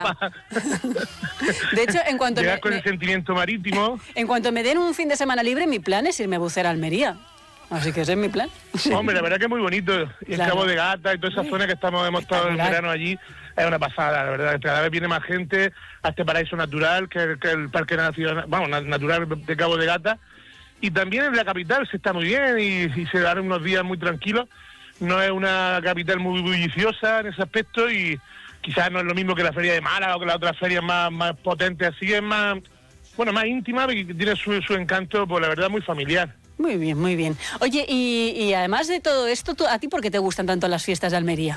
De hecho, en cuanto llegar con el sentimiento marítimo. En cuanto me den un fin de semana libre, mi plan es irme a bucear a Almería. Así que ese es mi plan. Hombre, la verdad que es muy bonito. Y el Cabo de Gata y toda esa zona que hemos estado en verano allí, es una pasada, la verdad. Cada vez viene más gente a este paraíso natural, que el Parque Nacional, natural de Cabo de Gata. Y también en la capital se está muy bien y se dan unos días muy tranquilos. No es una capital muy bulliciosa en ese aspecto y quizás no es lo mismo que la feria de Málaga o que las otras ferias más potentes. Así es más íntima y tiene su encanto, pues la verdad, muy familiar. Muy bien, muy bien. Oye, y además de todo esto, ¿a ti por qué te gustan tanto las fiestas de Almería?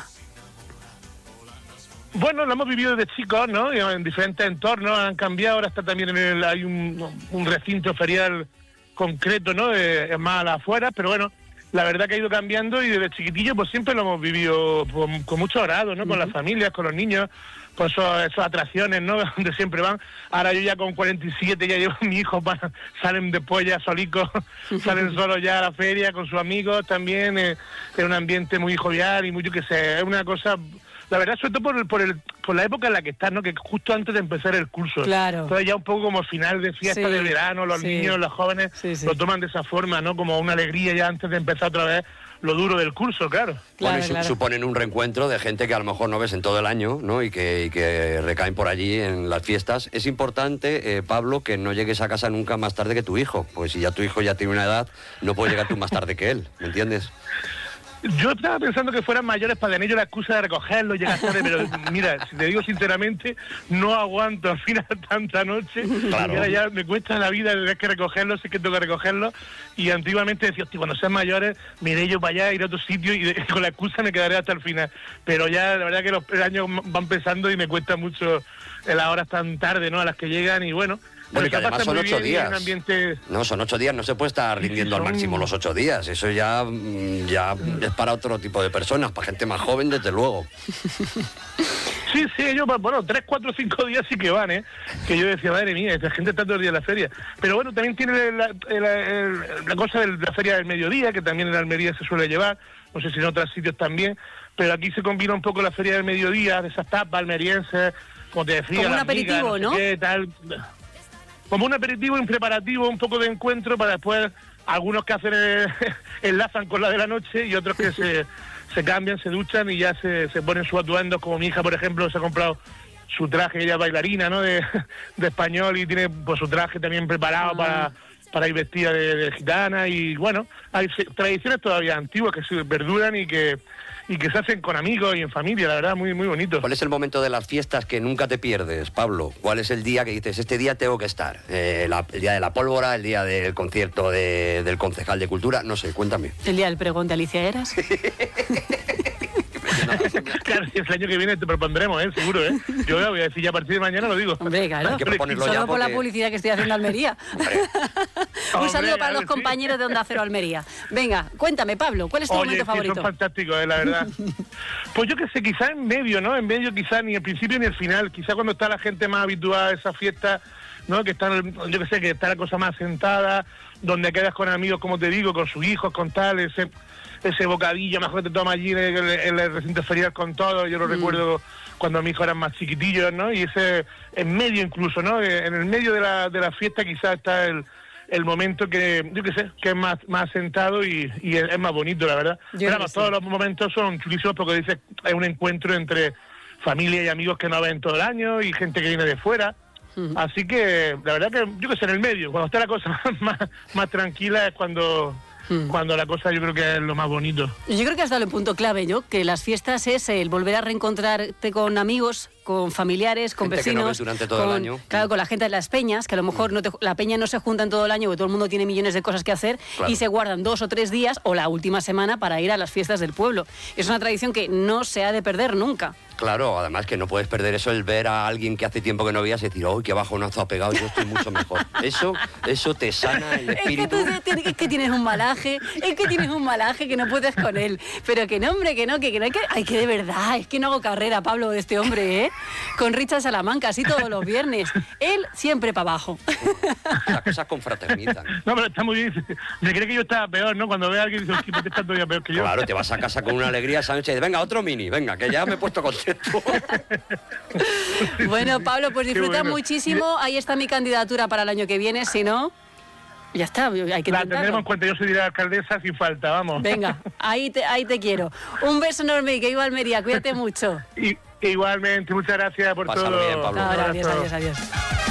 Bueno, lo hemos vivido desde chicos, ¿no? En diferentes entornos, han cambiado, ahora está también hay un recinto ferial concreto, ¿no? Es más a las afueras, pero bueno, la verdad que ha ido cambiando y desde chiquitillo pues siempre lo hemos vivido con mucho agrado, ¿no? Con las familias, con los niños, con esas atracciones, ¿no? Donde siempre van. Ahora yo ya con 47 ya llevo a mi hijo, salen después ya solicos, salen solos ya a la feria con sus amigos también, es un ambiente muy jovial y muy, yo qué sé, es una cosa... La verdad, sobre todo por la época en la que estás, ¿no? Que justo antes de empezar el curso. Claro. Entonces ya un poco como final de fiesta de verano, los niños, los jóvenes lo toman de esa forma, ¿no? Como una alegría ya antes de empezar otra vez lo duro del curso, claro. Bueno, y suponen un reencuentro de gente que a lo mejor no ves en todo el año, ¿no? Y que recaen por allí en las fiestas. Es importante, Pablo, que no llegues a casa nunca más tarde que tu hijo, pues si ya tu hijo ya tiene una edad, no puedes llegar tú más tarde que él, ¿me entiendes? Yo estaba pensando que fueran mayores para tener yo la excusa de recogerlo y llegar tarde, pero mira, si te digo sinceramente, no aguanto al final tanta noche. Claro. Y ahora ya me cuesta la vida tener que recogerlo, sé que tengo que recogerlo. Y antiguamente decía, hostia, cuando sean mayores, me iré yo para allá, iré a otro sitio y con la excusa me quedaré hasta el final. Pero ya, la verdad que los años van pesando y me cuesta mucho las horas tan tarde, ¿no? A las que llegan y bueno... Bueno, y que además son 8 días. Ambiente... No, son 8 días, no se puede estar rindiendo al máximo los 8 días. Eso ya es para otro tipo de personas, para gente más joven, desde luego. Sí, ellos, bueno, 3, 4, 5 días sí que van, ¿eh? Que yo decía, madre mía, esta gente está todo el día en la feria. Pero bueno, también tiene la cosa de la feria del mediodía, que también en Almería se suele llevar, no sé si en otros sitios también, pero aquí se combina un poco la feria del mediodía, de esas tapas almerienses, como te decía, como un aperitivo, ¿no? Qué, tal... Como un aperitivo, un preparativo, un poco de encuentro para después algunos que hacen enlazan con la de la noche y otros que se cambian, se duchan y ya se ponen sus atuendos, como mi hija, por ejemplo, se ha comprado su traje, ella es bailarina, ¿no? De español y tiene pues su traje también preparado para ir vestida de gitana y bueno, hay tradiciones todavía antiguas que se perduran y que se hacen con amigos y en familia, la verdad, muy, muy bonito. ¿Cuál es el momento de las fiestas que nunca te pierdes, Pablo? ¿Cuál es el día que dices, este día tengo que estar? El día de la pólvora, el día del concierto del concejal de Cultura, no sé, cuéntame. ¿El día del pregón de Alicia Eras? Claro, el año que viene te propondremos, seguro, Yo voy a decir ya a partir de mañana lo digo. Hombre, claro. Hay que proponerlo solo ya por la publicidad que estoy haciendo a Almería. Un saludo para los compañeros de Onda Cero Almería. Venga, cuéntame, Pablo, ¿cuál es tu momento favorito? Son fantásticos, la verdad. Pues yo qué sé, quizás en medio, ¿no? En medio quizás ni el principio ni el final. Quizás cuando está la gente más habituada a esa fiesta, ¿no? Que están, yo qué sé, que está la cosa más sentada, donde quedas con amigos, como te digo, con sus hijos, con tal, ese bocadillo, mejor te toma allí en el recinto ferial con todo. Yo lo recuerdo cuando mis hijos eran más chiquitillos, ¿no? Y ese en medio incluso, ¿no? En el medio de la fiesta quizás está el momento que, yo qué sé, que es más sentado y es más bonito, la verdad. Pero vamos, todos los momentos son chulísimos porque dices, es un encuentro entre familia y amigos que no ven todo el año y gente que viene de fuera. Así que, la verdad que, yo qué sé, en el medio, cuando está la cosa más tranquila es cuando la cosa yo creo que es lo más bonito. Yo creo que has dado el punto clave, que las fiestas es el volver a reencontrarte con amigos, con familiares, con gente vecinos, que no ves durante todo el año. Claro, con la gente de las peñas, que a lo mejor la peña no se junta en todo el año porque todo el mundo tiene millones de cosas que hacer, claro. Y se guardan 2 o 3 días o la última semana para ir a las fiestas del pueblo. Es una tradición que no se ha de perder nunca. Claro, además que no puedes perder eso, el ver a alguien que hace tiempo que no veías y decir, ¡uy, qué bajonazo ha pegado! Yo estoy mucho mejor. Eso te sana el espíritu. Es que tienes un malaje, que no puedes con él. Pero que no, hombre, que no hay que de verdad, es que no hago carrera, Pablo, de este hombre, con Richard Salamanca, así todos los viernes. Él siempre para abajo. Las cosas confraternizan. No, pero está muy bien. Se cree que yo estaba peor, ¿no? Cuando ve a alguien y dice, ¿por qué está todavía peor que yo? Claro, te vas a casa con una alegría esa noche y dices, venga, otro mini, venga, que ya me he puesto contigo. que tú. Bueno, Pablo, pues disfruta bueno. muchísimo. Ahí está mi candidatura para el año que viene. Si no, ya está, hay que La intentarlo. tendremos en cuenta, yo soy de la alcaldesa sin falta, vamos. Venga, ahí te quiero. Un beso enorme y que viva Almería. Cuídate mucho. Igualmente, muchas gracias por Pásalo todo. bien, Pablo. Ahora, Un adiós, abrazo. adiós, adiós.